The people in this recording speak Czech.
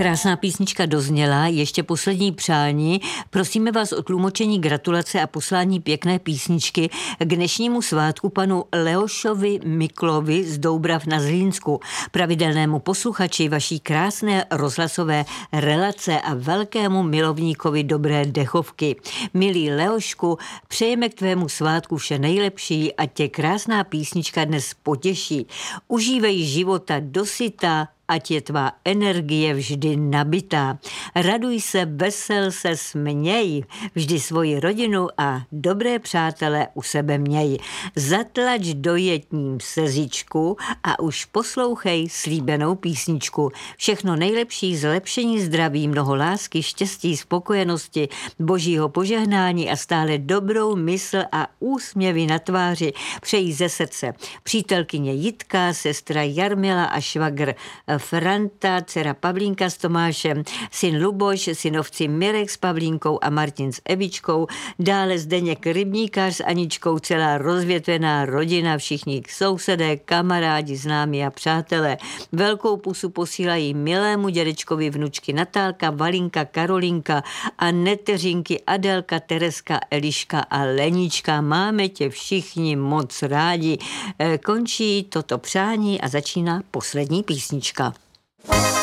Krásná písnička dozněla, ještě poslední přání. Prosíme vás o tlumočení, gratulace a poslání pěkné písničky k dnešnímu svátku panu Leošovi Miklovi z Doubrav na Zlínsku, pravidelnému posluchači vaší krásné rozhlasové relace a velkému milovníkovi dobré dechovky. Milý Leošku, přejeme k tvému svátku vše nejlepší a tě krásná písnička dnes potěší. Užívej života dosyta, ať je tvá energie vždy nabitá. Raduj se, vesel se, směj, vždy svoji rodinu a dobré přátele u sebe měj. Zatlač do jetním sezičku a už poslouchej slíbenou písničku. Všechno nejlepší, zlepšení zdraví, mnoho lásky, štěstí, spokojenosti, božího požehnání a stále dobrou mysl a úsměvy na tváři přejí ze srdce přítelkyně Jitka, sestra Jarmila a švagr Franta, dcera Pavlínka s Tomášem, syn Luboš, synovci Mirek s Pavlínkou a Martin s Evičkou, dále Zdeněk Rybníkář s Aničkou, celá rozvětvená rodina, všichni sousedé, kamarádi, známí a přátelé. Velkou pusu posílají milému dědečkovi vnučky Natálka, Valinka, Karolinka a neteřinky Adelka, Tereska, Eliška a Lenička. Máme tě všichni moc rádi. Končí toto přání a začíná poslední písnička.